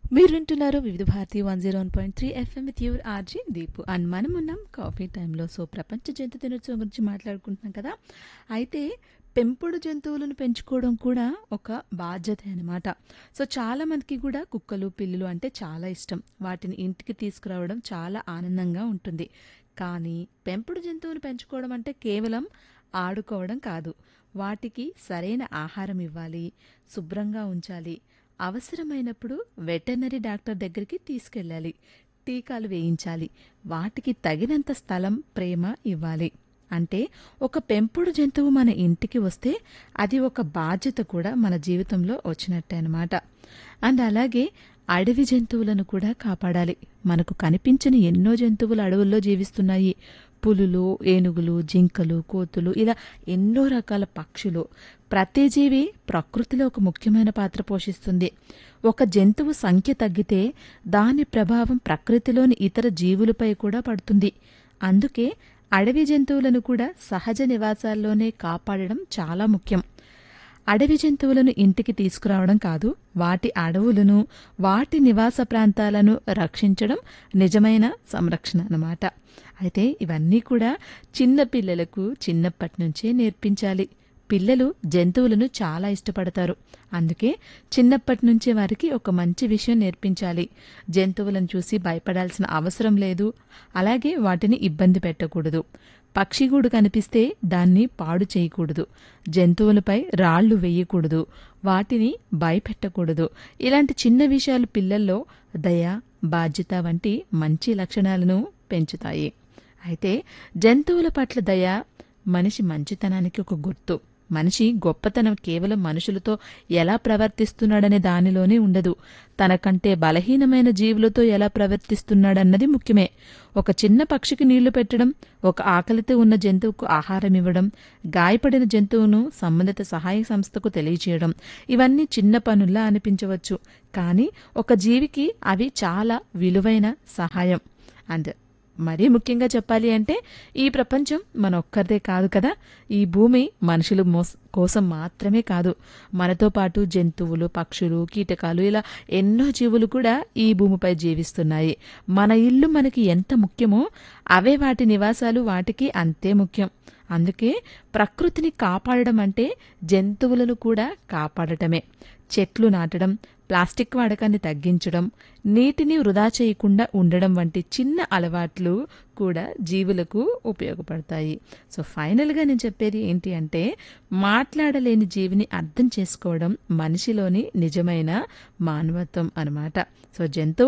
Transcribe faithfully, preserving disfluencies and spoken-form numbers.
మీరు వింటున్నారు వివిధ Bharati one zero one point three FM with your RG Deepu and మనం ఉన్నాం కాఫీ టైంలో. సో ప్రపంచ జంతు దినోత్సవం గురించి మాట్లాడుకుంటున్నాం కదా. అయితే పెంపుడు జంతువులను పెంచుకోవడం కూడా ఒక బాధ్యత అనమాట. సో చాలా మందికి కూడా కుక్కలు పిల్లులు అంటే చాలా ఇష్టం. వాటిని ఇంటికి తీసుకురావడం చాలా ఆనందంగా ఉంటుంది. కానీ పెంపుడు జంతువును పెంచుకోవడం అంటే కేవలం ఆడుకోవడం కాదు. వాటికి సరైన ఆహారం ఇవ్వాలి, శుభ్రంగా ఉంచాలి, అవసరమైనప్పుడు వెటర్నరీ డాక్టర్ దగ్గరికి తీసుకెళ్ళాలి, టీకాలు వేయించాలి, వాటికి తగినంత స్థలం, ప్రేమ ఇవ్వాలి. అంటే ఒక పెంపుడు జంతువు మన ఇంటికి వస్తే అది ఒక బాధ్యత కూడా మన జీవితంలో వచ్చినట్టే అనమాట. అండ్ అలాగే అడవి జంతువులను కూడా కాపాడాలి. మనకు కనిపించని ఎన్నో జంతువులు అడవుల్లో జీవిస్తున్నాయి. పులులు, ఏనుగులు, జింకలు, కోతులు, ఇలా ఎన్నో రకాల పక్షులు. ప్రతి జీవి ప్రకృతిలో ఒక ముఖ్యమైన పాత్ర పోషిస్తుంది. ఒక జంతువు సంఖ్య తగ్గితే దాని ప్రభావం ప్రకృతిలోని ఇతర జీవులపై కూడా పడుతుంది. అందుకే అడవి జంతువులను కూడా సహజ నివాసాల్లోనే కాపాడడం చాలా ముఖ్యం. అడవి జంతువులను ఇంటికి తీసుకురావడం కాదు, వాటి అడవులను, వాటి నివాస ప్రాంతాలను రక్షించడం నిజమైన సంరక్షణ అన్నమాట. అయితే ఇవన్నీ కూడా చిన్న పిల్లలకు చిన్నప్పటి నుంచే నేర్పించాలి. పిల్లలు జంతువులను చాలా ఇష్టపడతారు. అందుకే చిన్నప్పటి నుంచే వారికి ఒక మంచి విషయం నేర్పించాలి. జంతువులను చూసి భయపడాల్సిన అవసరం లేదు, అలాగే వాటిని ఇబ్బంది పెట్టకూడదు. పక్షిగూడు కనిపిస్తే దాన్ని పాడు చేయకూడదు, జంతువులపై రాళ్లు వేయకూడదు, వాటిని భయపెట్టకూడదు. ఇలాంటి చిన్న విషయాలు పిల్లల్లో దయ, బాధ్యత వంటి మంచి లక్షణాలను పెంచుతాయి. అయితే జంతువుల పట్ల దయ మనిషి మంచితనానికి ఒక గుర్తు. మనిషి గొప్పతనం కేవలం మనుషులతో ఎలా ప్రవర్తిస్తున్నాడనే దానిలోనే ఉండదు, తనకంటే బలహీనమైన జీవులతో ఎలా ప్రవర్తిస్తున్నాడన్నది ముఖ్యమే. ఒక చిన్న పక్షికి నీళ్లు పెట్టడం, ఒక ఆకలితో ఉన్న జంతువుకు ఆహారం ఇవ్వడం, గాయపడిన జంతువును సంబంధిత సహాయ సంస్థకు తెలియచేయడం, ఇవన్నీ చిన్న పనుల్లా అనిపించవచ్చు, కానీ ఒక జీవికి అవి చాలా విలువైన సహాయం. అండ్ మరీ ముఖ్యంగా చెప్పాలి అంటే ఈ ప్రపంచం మన ఒక్కరిదే కాదు కదా. ఈ భూమి మనుషుల కోసం మాత్రమే కాదు, మనతో పాటు జంతువులు, పక్షులు, కీటకాలు, ఇలా ఎన్నో జీవులు కూడా ఈ భూమిపై జీవిస్తున్నాయి. మన ఇల్లు మనకి ఎంత ముఖ్యమో అవే వాటి నివాసాలు వాటికి అంతే ముఖ్యం. అందుకే ప్రకృతిని కాపాడడం అంటే జంతువులను కూడా కాపాడటమే. చెట్లు నాటడం, ప్లాస్టిక్ వాడకాన్ని తగ్గించడం, నీటిని వృధా చేయకుండా ఉండడం వంటి చిన్న అలవాట్లు కూడా జీవులకు ఉపయోగపడతాయి. సో ఫైనల్గా నేను చెప్పేది ఏంటి అంటే, మాట్లాడలేని జీవిని అర్థం చేసుకోవడం మనిషిలోని నిజమైన మానవత్వం అన్నమాట. సో జంతువు